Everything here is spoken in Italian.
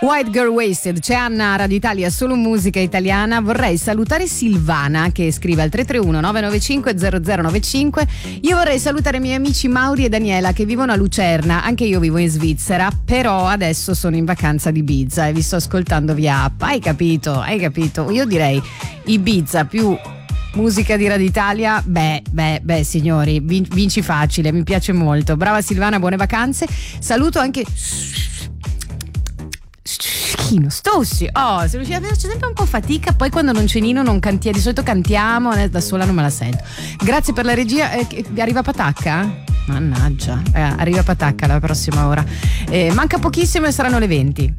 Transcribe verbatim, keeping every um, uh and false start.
White Girl Wasted, c'è Anna, Radio Italia, solo musica italiana. Vorrei salutare Silvana che scrive al tre tre uno nove nove cinque zero zero nove cinque. Io vorrei salutare i miei amici Mauri e Daniela che vivono a Lucerna, anche io vivo in Svizzera, però adesso sono in vacanza ad Ibiza e vi sto ascoltando via app. Hai capito? Hai capito? Io direi Ibiza più musica di Radio Italia, beh, beh, beh signori, vin- vinci facile, mi piace molto. Brava Silvana, buone vacanze. Saluto anche Schino, Stossi. Oh, se riuscite a farci sempre un po' fatica, poi quando non c'è Nino non cantiamo, di solito cantiamo, da sola non me la sento. Grazie per la regia. Eh, arriva Patacca? Mannaggia, eh, arriva Patacca la prossima ora. Eh, manca pochissimo e saranno le venti.